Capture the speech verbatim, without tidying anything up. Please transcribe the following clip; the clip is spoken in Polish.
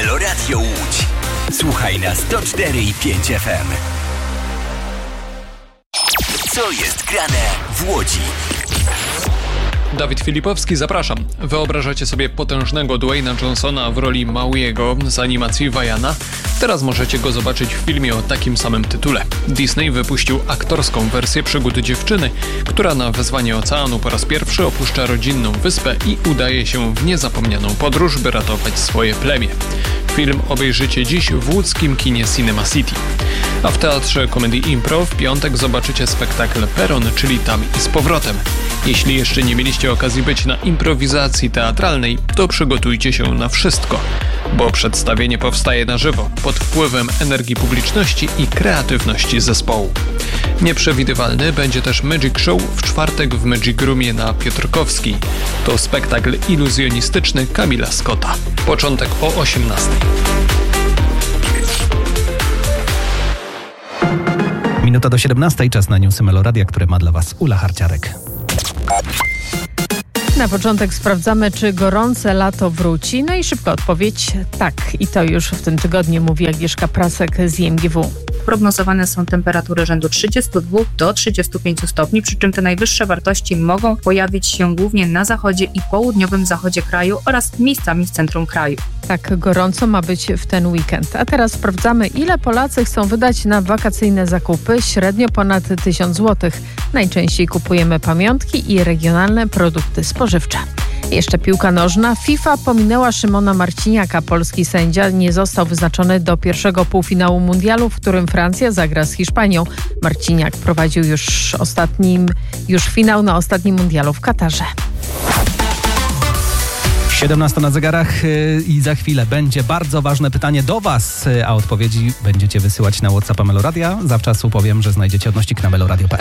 Meloradio Łódź. Słuchaj na sto cztery i pięć F M. Co jest grane w Łodzi? Dawid Filipowski, zapraszam. Wyobrażacie sobie potężnego Dwayna Johnsona w roli Mauiego z animacji Vaiana? Teraz możecie go zobaczyć w filmie o takim samym tytule. Disney wypuścił aktorską wersję przygód dziewczyny, która na wezwanie oceanu po raz pierwszy opuszcza rodzinną wyspę i udaje się w niezapomnianą podróż, by ratować swoje plemię. Film obejrzycie dziś w łódzkim kinie Cinema City. A w Teatrze Comedy Impro w piątek zobaczycie spektakl Peron, czyli Tam i z powrotem. Jeśli jeszcze nie mieliście okazji być na improwizacji teatralnej, to przygotujcie się na wszystko, bo przedstawienie powstaje na żywo, pod wpływem energii publiczności i kreatywności zespołu. Nieprzewidywalny będzie też Magic Show w czwartek w Magic Roomie na Piotrkowskiej. To spektakl iluzjonistyczny Kamila Scotta. Początek o osiemnastej. Minuta do siedemnastej, czas na newsy Meloradia, które ma dla Was Ula Harciarek. Na początek sprawdzamy, czy gorące lato wróci. No i szybka odpowiedź: tak. I to już w tym tygodniu, mówi Agnieszka Prasek z I M G W. Prognozowane są temperatury rzędu trzydzieści dwa do trzydziestu pięciu stopni, przy czym te najwyższe wartości mogą pojawić się głównie na zachodzie i południowym zachodzie kraju oraz miejscami w centrum kraju. Tak gorąco ma być w ten weekend. A teraz sprawdzamy, ile Polacy chcą wydać na wakacyjne zakupy. Średnio ponad tysiąc złotych. Najczęściej kupujemy pamiątki i regionalne produkty spożywcze. Jeszcze piłka nożna. FIFA pominęła Szymona Marciniaka. Polski sędzia nie został wyznaczony do pierwszego półfinału mundialu, w którym Francja zagra z Hiszpanią. Marciniak prowadził już ostatnim, już finał na ostatnim mundialu w Katarze. siedemnasta na zegarach i za chwilę będzie bardzo ważne pytanie do Was, a odpowiedzi będziecie wysyłać na WhatsAppa Meloradia. Zawczasu powiem, że znajdziecie odnośnik na meloradio kropka p l.